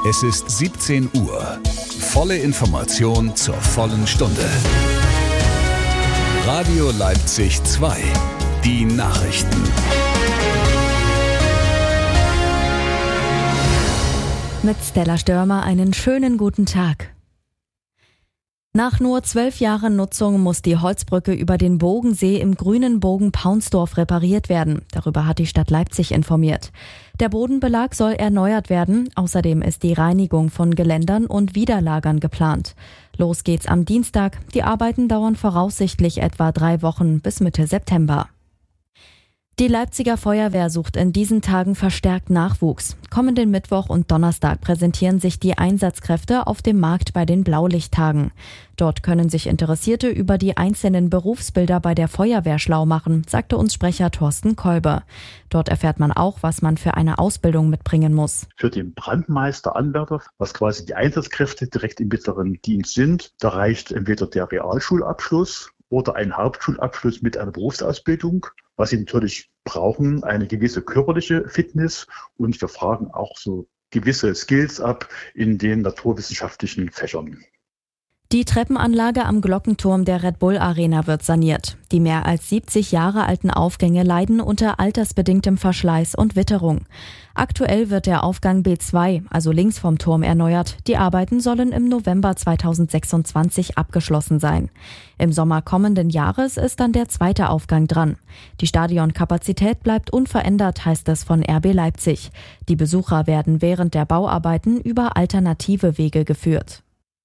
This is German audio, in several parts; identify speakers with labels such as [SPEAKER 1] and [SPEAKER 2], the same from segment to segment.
[SPEAKER 1] Es ist 17 Uhr. Volle Information zur vollen Stunde. Radio Leipzig 2. Die Nachrichten.
[SPEAKER 2] Mit Stella Störmer einen schönen guten Tag. Nach nur 12 Jahren Nutzung muss die Holzbrücke über den Bogensee im grünen Bogen Paunsdorf repariert werden. Darüber hat die Stadt Leipzig informiert. Der Bodenbelag soll erneuert werden. Außerdem ist die Reinigung von Geländern und Widerlagern geplant. Los geht's am Dienstag. Die Arbeiten dauern voraussichtlich etwa 3 Wochen bis Mitte September. Die Leipziger Feuerwehr sucht in diesen Tagen verstärkt Nachwuchs. Kommenden Mittwoch und Donnerstag präsentieren sich die Einsatzkräfte auf dem Markt bei den Blaulichttagen. Dort können sich Interessierte über die einzelnen Berufsbilder bei der Feuerwehr schlau machen, sagte uns Sprecher Thorsten Kolbe. Dort erfährt man auch, was man für eine Ausbildung mitbringen muss.
[SPEAKER 3] Für den Brandmeister, Anwärter, was quasi die Einsatzkräfte direkt im mittleren Dienst sind, da reicht entweder der Realschulabschluss oder ein Hauptschulabschluss mit einer Berufsausbildung. Was sie natürlich brauchen, eine gewisse körperliche Fitness, und wir fragen auch so gewisse Skills ab in den naturwissenschaftlichen Fächern.
[SPEAKER 2] Die Treppenanlage am Glockenturm der Red Bull Arena wird saniert. Die mehr als 70 Jahre alten Aufgänge leiden unter altersbedingtem Verschleiß und Witterung. Aktuell wird der Aufgang B2, also links vom Turm, erneuert. Die Arbeiten sollen im November 2026 abgeschlossen sein. Im Sommer kommenden Jahres ist dann der zweite Aufgang dran. Die Stadionkapazität bleibt unverändert, heißt es von RB Leipzig. Die Besucher werden während der Bauarbeiten über alternative Wege geführt.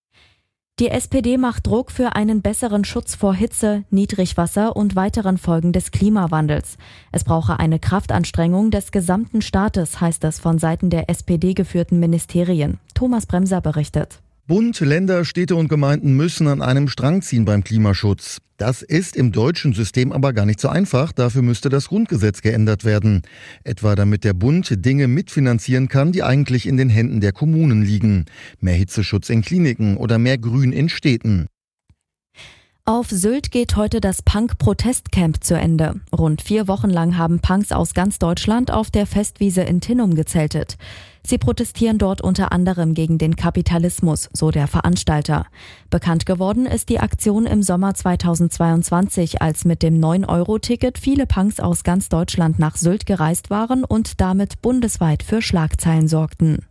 [SPEAKER 2] Die SPD macht Druck für einen besseren Schutz vor Hitze, Niedrigwasser und weiteren Folgen des Klimawandels. Es brauche eine Kraftanstrengung des gesamten Staates, heißt es von Seiten der SPD geführten Ministerien. Thomas Bremser berichtet.
[SPEAKER 4] Bund, Länder, Städte und Gemeinden müssen an einem Strang ziehen beim Klimaschutz. Das ist im deutschen System aber gar nicht so einfach. Dafür müsste das Grundgesetz geändert werden. Etwa damit der Bund Dinge mitfinanzieren kann, die eigentlich in den Händen der Kommunen liegen. Mehr Hitzeschutz in Kliniken oder mehr Grün in Städten.
[SPEAKER 2] Auf Sylt geht heute das Punk-Protestcamp zu Ende. Rund 4 Wochen lang haben Punks aus ganz Deutschland auf der Festwiese in Tinnum gezeltet. Sie protestieren dort unter anderem gegen den Kapitalismus, so der Veranstalter. Bekannt geworden ist die Aktion im Sommer 2022, als mit dem 9-Euro-Ticket viele Punks aus ganz Deutschland nach Sylt gereist waren und damit bundesweit für Schlagzeilen sorgten.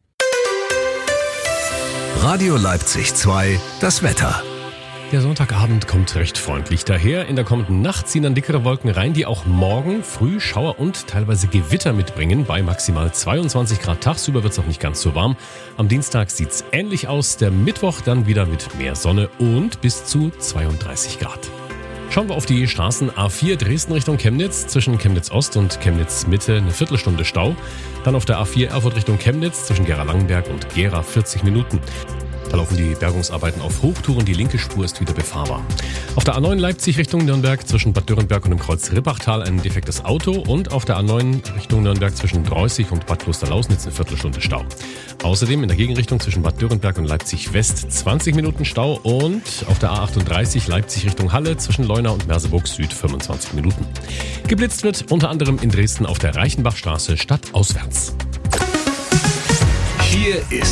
[SPEAKER 1] Radio Leipzig 2, das Wetter.
[SPEAKER 5] Der Sonntagabend kommt recht freundlich daher. In der kommenden Nacht ziehen dann dickere Wolken rein, die auch morgen früh Schauer und teilweise Gewitter mitbringen. Bei maximal 22 Grad tagsüber wird es auch nicht ganz so warm. Am Dienstag sieht's ähnlich aus. Der Mittwoch dann wieder mit mehr Sonne und bis zu 32 Grad. Schauen wir auf die Straßen. A4 Dresden Richtung Chemnitz, zwischen Chemnitz Ost und Chemnitz Mitte eine Viertelstunde Stau. Dann auf der A4 Erfurt Richtung Chemnitz, zwischen Gera-Langenberg und Gera 40 Minuten. Da laufen die Bergungsarbeiten auf Hochtouren, die linke Spur ist wieder befahrbar. Auf der A9 Leipzig Richtung Nürnberg zwischen Bad Dürrenberg und dem Kreuz Rippachtal ein defektes Auto und auf der A9 Richtung Nürnberg zwischen Dreußig und Bad Klosterlausnitz eine Viertelstunde Stau. Außerdem in der Gegenrichtung zwischen Bad Dürrenberg und Leipzig West 20 Minuten Stau und auf der A38 Leipzig Richtung Halle zwischen Leuna und Merseburg Süd 25 Minuten. Geblitzt wird unter anderem in Dresden auf der Reichenbachstraße stadtauswärts.
[SPEAKER 1] Hier ist